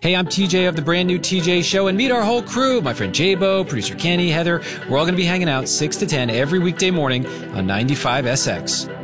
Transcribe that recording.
Hey, I'm TJ of the brand new TJ Show, and meet our whole crew. My friend Jabo, producer Kenny, Heather. We're all going to be hanging out 6 to 10 every weekday morning on 95SX.